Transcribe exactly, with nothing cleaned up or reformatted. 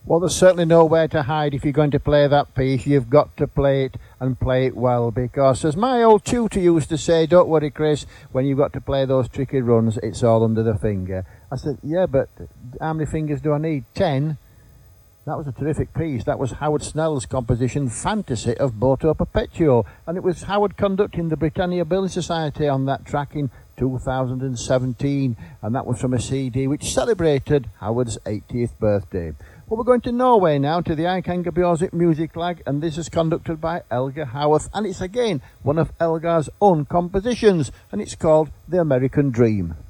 Well, there's certainly nowhere to hide if you're going to play that piece. You've got to play it and play it well, because as my old tutor used to say, don't worry, Chris, when you've got to play those tricky runs, it's all under the finger. I said, yeah, but how many fingers do I need? Ten? That was a terrific piece. That was Howard Snell's composition, Fantasy of Boto Perpetuo, and it was Howard conducting the Britannia Building Society on that track in two thousand seventeen, and that was from a C D which celebrated Howard's eightieth birthday. Well, we're going to Norway now, to the Eikangerbiorzik Music Lag, and this is conducted by Elgar Howarth, and it's again one of Elgar's own compositions, and it's called The American Dream.